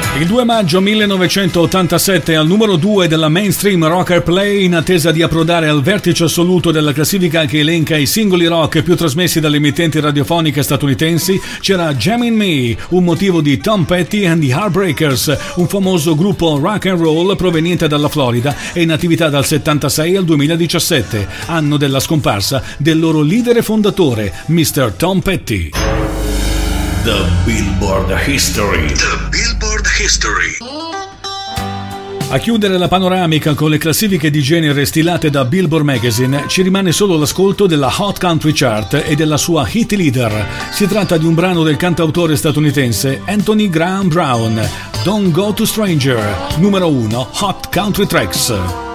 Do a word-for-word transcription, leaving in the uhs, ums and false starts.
Il due maggio millenovecentottantasette al numero due della Mainstream Rocker Play, in attesa di approdare al vertice assoluto della classifica che elenca i singoli rock più trasmessi dalle emittenti radiofoniche statunitensi, c'era Jammin' Me, un motivo di Tom Petty and the Heartbreakers, un famoso gruppo rock and roll proveniente dalla Florida e in attività dal settantasei al duemiladiciassette, anno della scomparsa del loro leader e fondatore, mister Tom Petty. The Billboard History. The Billboard History. A chiudere la panoramica con le classifiche di genere stilate da Billboard Magazine ci rimane solo l'ascolto della Hot Country Chart e della sua hit leader. Si tratta di un brano del cantautore statunitense Anthony Graham Brown, Don't Go to Stranger, numero uno Hot Country Tracks.